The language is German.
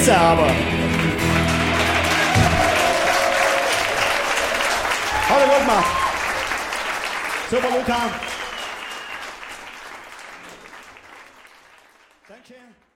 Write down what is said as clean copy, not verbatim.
jetzt aber. Hat er gut gemacht. Super, Luca. Danke.